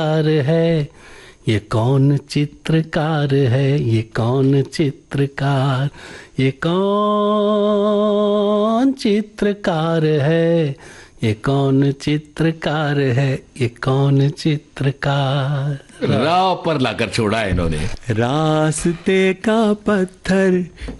है, ये कौन चित्रकार है, ये कौन चित्रकार, ये कौन चित्रकार है, ये कौन चित्रकार है, ये कौन चित्रकार। राह पर लाकर छोड़ा है इन्होंने। रास्ते का पत्थर